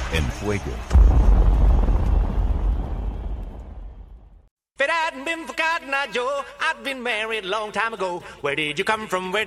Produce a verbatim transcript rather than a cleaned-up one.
en Fuego. If it hadn't been for Cotton Eye Joe, I'd been married a long time ago. Where did you come from? Where